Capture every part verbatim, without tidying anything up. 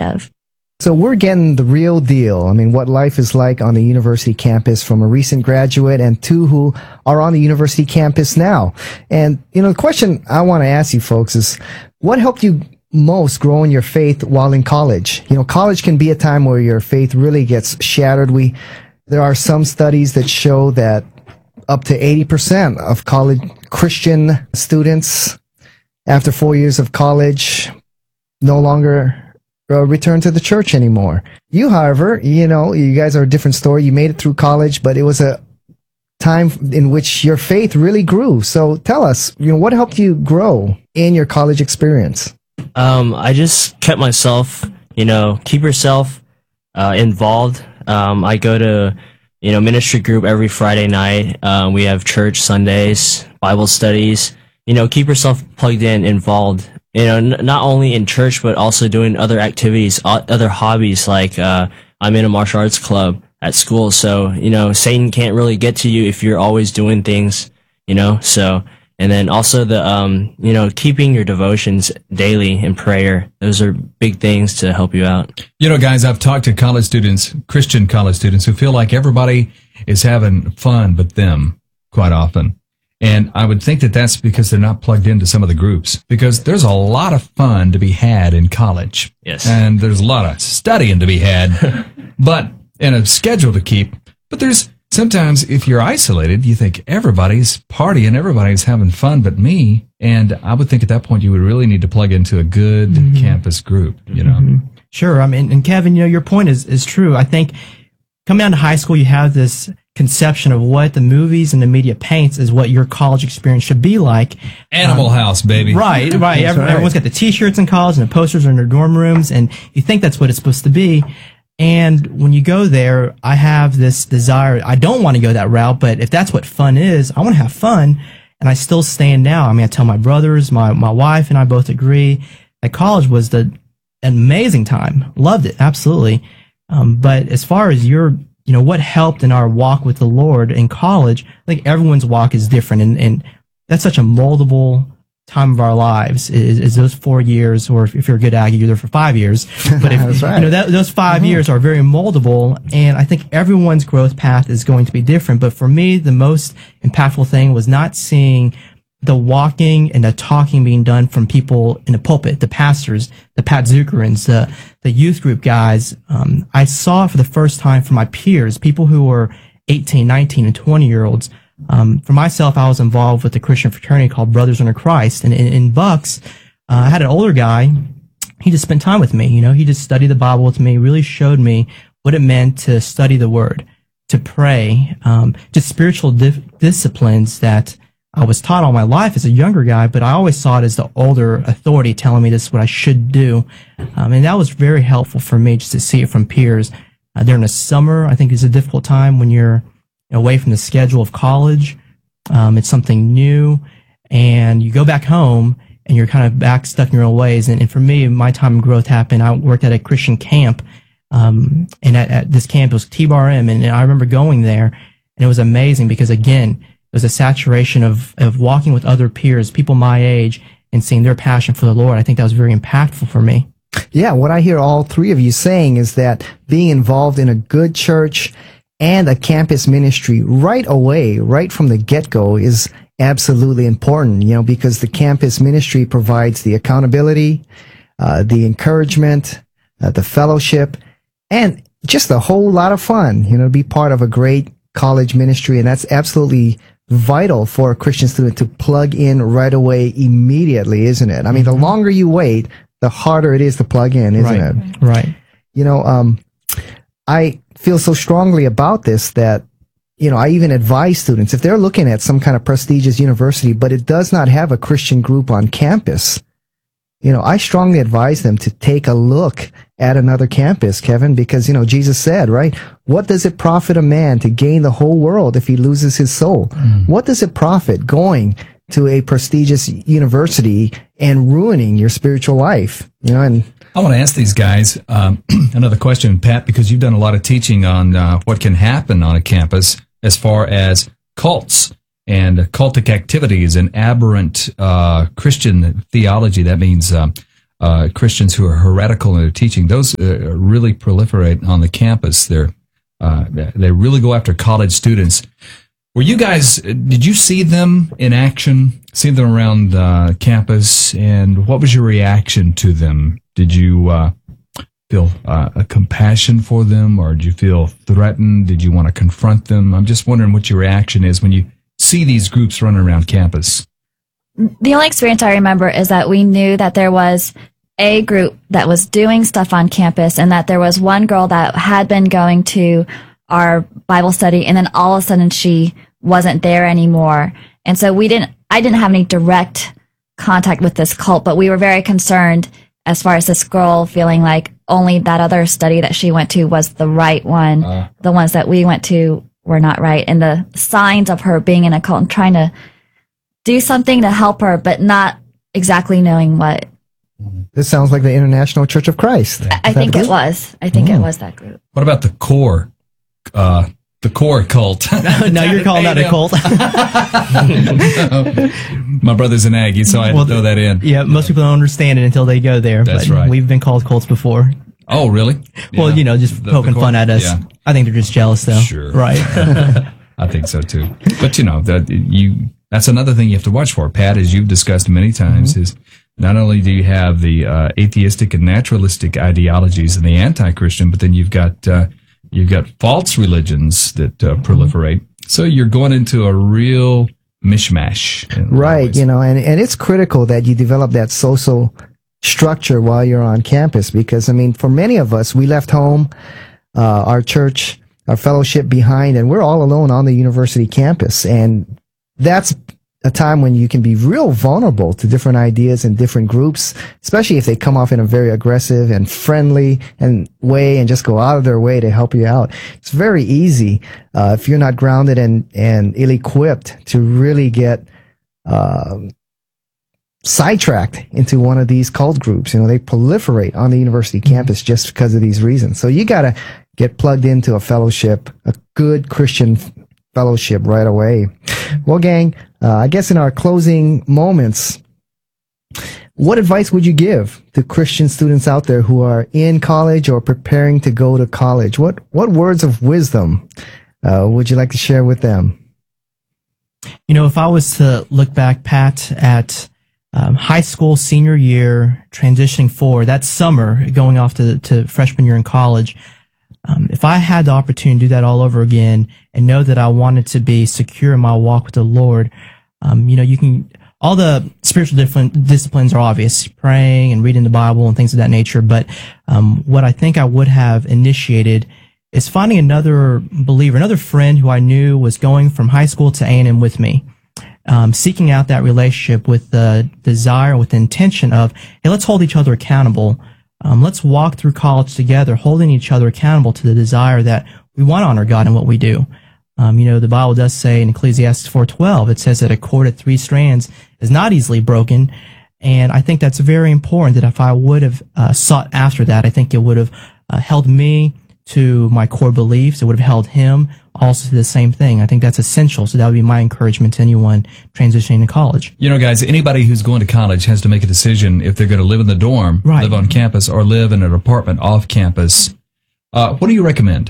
of. So we're getting the real deal. I mean, what life is like on the university campus from a recent graduate and two who are on the university campus now. And, you know, the question I want to ask you folks is, what helped you most grow in your faith while in college? You know, college can be a time where your faith really gets shattered. We, there are some studies that show that up to eighty percent of college Christian students after four years of college no longer Uh, return to the church anymore. You, however, you know, you guys are a different story. You made it through college, but it was a time in which your faith really grew. So tell us, you know, what helped you grow in your college experience? Um, I just kept myself, you know, keep yourself uh, involved. Um, I go to, you know, ministry group every Friday night. Uh, we have church Sundays, Bible studies. You know, keep yourself plugged in, involved. You know, n- not only in church, but also doing other activities, o- other hobbies, like uh, I'm in a martial arts club at school. So, you know, Satan can't really get to you if you're always doing things, you know. So, and then also the, um, you know, keeping your devotions daily in prayer. Those are big things to help you out. You know, guys, I've talked to college students, Christian college students, who feel like everybody is having fun but them quite often. And I would think that that's because they're not plugged into some of the groups, because there's a lot of fun to be had in college. Yes. And there's a lot of studying to be had, but and a schedule to keep. But there's sometimes if you're isolated, you think everybody's partying, everybody's having fun but me. And I would think at that point you would really need to plug into a good mm-hmm. campus group, you know. Mm-hmm. Sure. I mean, and Kevin, you know, your point is, is true. I think coming down to high school, you have this conception of what the movies and the media paints is what your college experience should be like. Animal um, House, baby. Right, right. Every, right. Everyone's got the T-shirts in college and the posters are in their dorm rooms, and you think that's what it's supposed to be. And when you go there, I have this desire. I don't want to go that route, but if that's what fun is, I want to have fun, and I still stand now. I mean, I tell my brothers, my my wife, and I both agree that college was the an amazing time. Loved it, absolutely. Um, but as far as your You know, what helped in our walk with the Lord in college, I think everyone's walk is different, and, and that's such a moldable time of our lives, is, is those four years, or if, if you're a good Aggie, you're there for five years. But if, that's right. you know, that, those five mm-hmm. years are very moldable, and I think everyone's growth path is going to be different. But for me, the most impactful thing was not seeing the walking and the talking being done from people in the pulpit, the pastors, the Pat Zuckerins, the, the youth group guys. Um, I saw for the first time from my peers, people who were eighteen, nineteen, and twenty year olds. Um, for myself, I was involved with a Christian fraternity called Brothers Under Christ. And in, in Bucks, uh, I had an older guy. He just spent time with me. You know, he just studied the Bible with me, really showed me what it meant to study the Word, to pray, um, just spiritual di- disciplines that I was taught all my life as a younger guy, but I always saw it as the older authority telling me this is what I should do. Um, and that was very helpful for me just to see it from peers. Uh, during the summer, I think it's a difficult time when you're away from the schedule of college. Um, it's something new, and you go back home and you're kind of back stuck in your own ways. And, and for me, my time of growth happened. I worked at a Christian camp, um, and at, at this camp it was T B R M, and, and I remember going there, and it was amazing because, again, it was a saturation of, of walking with other peers, people my age, and seeing their passion for the Lord. I think that was very impactful for me. Yeah, what I hear all three of you saying is that being involved in a good church and a campus ministry right away, right from the get-go, is absolutely important, you know, because the campus ministry provides the accountability, uh, the encouragement, uh, the fellowship, and just a whole lot of fun, you know, to be part of a great college ministry. And that's absolutely vital for a Christian student to plug in right away immediately, isn't it? I mean, mm-hmm. the longer you wait, the harder it is to plug in, isn't right. it? Right. You know, um, I feel so strongly about this that, you know, I even advise students, if they're looking at some kind of prestigious university, but it does not have a Christian group on campus, you know, I strongly advise them to take a look at another campus, Kevin, because, you know, Jesus said, right, what does it profit a man to gain the whole world if he loses his soul? Mm. What does it profit going to a prestigious university and ruining your spiritual life? You know, and I want to ask these guys um, another question, Pat, because you've done a lot of teaching on uh, what can happen on a campus as far as cults and cultic activities and aberrant uh, Christian theology. That means uh, uh, Christians who are heretical in their teaching, those uh, really proliferate on the campus. They're, uh, they really go after college students. Were you guys, did you see them in action, see them around uh, campus, and what was your reaction to them? Did you uh, feel uh, a compassion for them, or did you feel threatened? Did you want to confront them? I'm just wondering what your reaction is when you see these groups running around campus. The only experience I remember is that we knew that there was a group that was doing stuff on campus, and that there was one girl that had been going to our Bible study, and then all of a sudden she wasn't there anymore. And so we didn't, I didn't have any direct contact with this cult, but we were very concerned as far as this girl feeling like only that other study that she went to was the right one. Uh. The ones that we went to were not right. And the signs of her being in a cult and trying to do something to help her, but not exactly knowing what. This sounds like the International Church of Christ. I, I think it was. I think mm. it was that group. What about the core? Uh, the core cult. Now you're calling that a cult. My brother's an Aggie, so I had well, to throw that in. Yeah, most people don't understand it until they go there. That's but right. We've been called cults before. Oh, really? Well, yeah. you know, just the, poking the fun at us. Yeah. I think they're just jealous, though. Sure. Right. I think so, too. But, you know, that you that's another thing you have to watch for, Pat, as you've discussed many times, mm-hmm. is not only do you have the uh, atheistic and naturalistic ideologies and the anti-Christian, but then you've got uh, you've got false religions that uh, proliferate. So you're going into a real mishmash. Right, you know, and, and it's critical that you develop that social structure while you're on campus, because, I mean, for many of us, we left home, uh, our church, our fellowship behind, and we're all alone on the university campus. And that's a time when you can be real vulnerable to different ideas and different groups, especially if they come off in a very aggressive and friendly and way and just go out of their way to help you out. It's very easy, uh, if you're not grounded and, and ill-equipped to really get, uh, sidetracked into one of these cult groups. You know, they proliferate on the university campus just because of these reasons. So you gotta get plugged into a fellowship, a good Christian fellowship right away. Well, gang, uh, I guess in our closing moments, what advice would you give to Christian students out there who are in college or preparing to go to college? What what words of wisdom uh, would you like to share with them? You know, if I was to look back, Pat, at um, high school senior year, transitioning forward, that summer, going off to, to freshman year in college, Um, if I had the opportunity to do that all over again and know that I wanted to be secure in my walk with the Lord, um, you know, you can, all the spiritual different disciplines are obvious, praying and reading the Bible and things of that nature. But, um, what I think I would have initiated is finding another believer, another friend who I knew was going from high school to A and M with me. Um, seeking out that relationship with the desire, with the intention of, hey, let's hold each other accountable. Um, let's walk through college together, holding each other accountable to the desire that we want to honor God in what we do. Um, you know, the Bible does say in Ecclesiastes four twelve, it says that a cord at three strands is not easily broken. And I think that's very important, that if I would have uh, sought after that, I think it would have uh, held me to my core beliefs. It would have held him also to the same thing. I think that's essential. So that would be my encouragement to anyone transitioning to college. You know, guys, anybody who's going to college has to make a decision if they're going to live in the dorm, right. live on campus, or live in an apartment off campus. Uh, what do you recommend?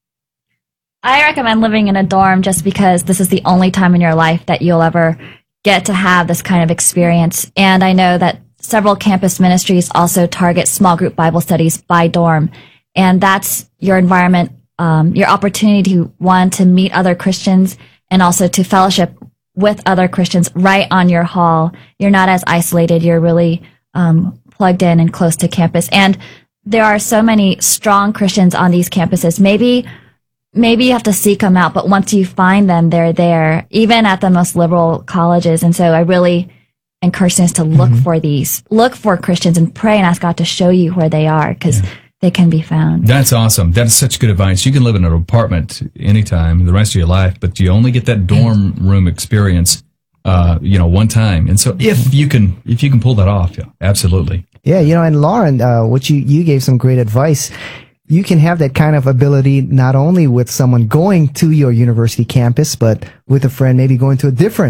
I recommend living in a dorm just because this is the only time in your life that you'll ever get to have this kind of experience. And I know that several campus ministries also target small group Bible studies by dorm. And that's your environment, um, your opportunity to, one, to meet other Christians and also to fellowship with other Christians right on your hall. You're not as isolated. You're really um, plugged in and close to campus. And there are so many strong Christians on these campuses. Maybe maybe you have to seek them out, but once you find them, they're there, even at the most liberal colleges. And so I really encourage students to look mm-hmm. for these, look for Christians and pray and ask God to show you where they are, because yeah. they can be found. That's awesome. That's such good advice. You can live in an apartment anytime, the rest of your life, but you only get that dorm room experience, uh, you know, one time. And so if you can, if you can pull that off, yeah, absolutely. Yeah, you know, and Lauren, uh, what you, you gave some great advice. You can have that kind of ability not only with someone going to your university campus, but with a friend maybe going to a different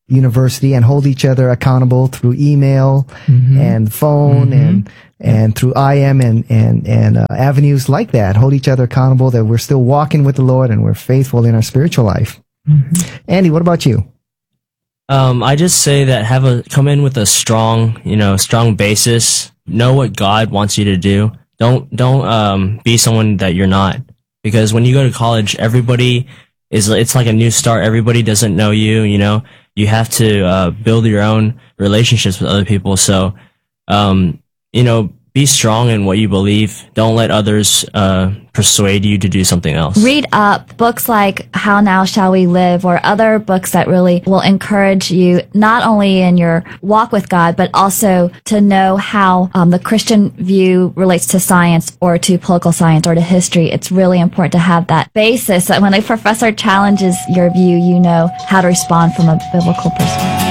university and hold each other accountable through email Mm-hmm. and phone and and through I M and and and uh, avenues like that. Hold each other accountable that we're still walking with the Lord and we're faithful in our spiritual life. Mm-hmm. Andy, what about you? Um, I just say that have a come in with a strong, you know, strong basis. Know what God wants you to do. Don't don't um be someone that you're not. Because when you go to college, everybody is it's like a new start. Everybody doesn't know you. You know, you have to uh, build your own relationships with other people. So, um, you know, be strong in what you believe. Don't let others uh, persuade you to do something else. Read up books like How Now Shall We Live or other books that really will encourage you not only in your walk with God, but also to know how um, the Christian view relates to science or to political science or to history. It's really important to have that basis that when a professor challenges your view, you know how to respond from a biblical perspective.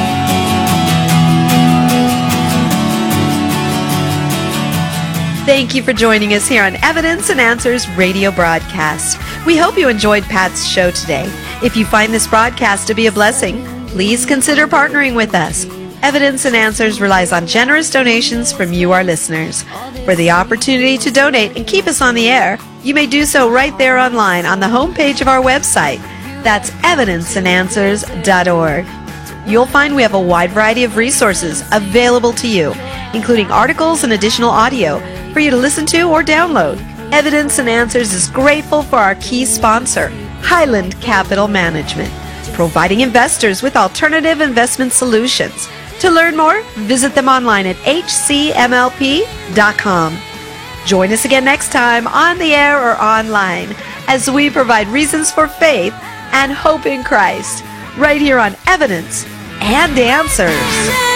Thank you for joining us here on Evidence and Answers radio broadcast. We hope you enjoyed Pat's show today. If you find this broadcast to be a blessing, please consider partnering with us. Evidence and Answers relies on generous donations from you, our listeners. For the opportunity to donate and keep us on the air, you may do so right there online on the homepage of our website. That's evidence and answers dot org. You'll find we have a wide variety of resources available to you, including articles and additional audio for you to listen to or download. Evidence and Answers is grateful for our key sponsor, Highland Capital Management, providing investors with alternative investment solutions. To learn more, visit them online at h c m l p dot com. Join us again next time on the air or online as we provide reasons for faith and hope in Christ, right here on Evidence and Answers.